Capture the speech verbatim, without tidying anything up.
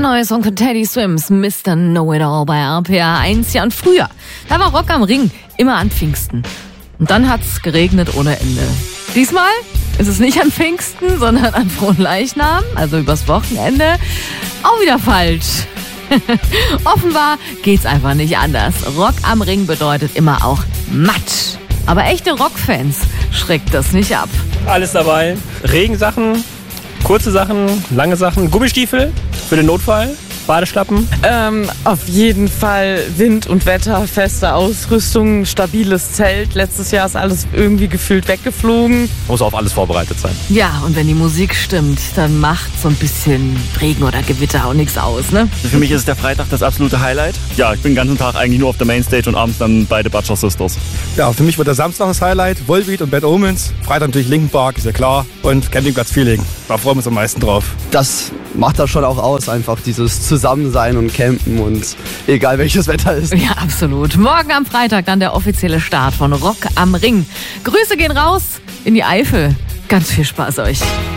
neue Song von Teddy Swims, Mister Know-It-All bei R P R eins. Ja, und früher, da war Rock am Ring immer an Pfingsten. Und dann hat's geregnet ohne Ende. Diesmal ist es nicht an Pfingsten, sondern an Fronleichnam, also übers Wochenende. Auch wieder falsch. Offenbar geht's einfach nicht anders. Rock am Ring bedeutet immer auch Matsch. Aber echte Rockfans schreckt das nicht ab. Alles dabei. Regensachen, kurze Sachen, lange Sachen, Gummistiefel für den Notfall, Badeschlappen. Ähm, auf jeden Fall Wind und Wetter, feste Ausrüstung, stabiles Zelt. Letztes Jahr ist alles irgendwie gefühlt weggeflogen. Muss auf alles vorbereitet sein. Ja, und wenn die Musik stimmt, dann macht so ein bisschen Regen oder Gewitter auch nichts aus, ne? Für mich ist der Freitag das absolute Highlight. Ja, ich bin den ganzen Tag eigentlich nur auf der Mainstage und abends dann bei The Butcher Sisters. Ja, für mich wird der Samstag das Highlight. Volbeat und Bad Omens. Freitag natürlich Linkin Park, ist ja klar. Und Campingplatz-Feeling. Da freuen wir uns am meisten drauf. Das macht das schon auch aus, einfach dieses Zusammensein und Campen und egal welches Wetter ist. Ja, absolut. Morgen am Freitag dann der offizielle Start von Rock am Ring. Grüße gehen raus in die Eifel. Ganz viel Spaß euch.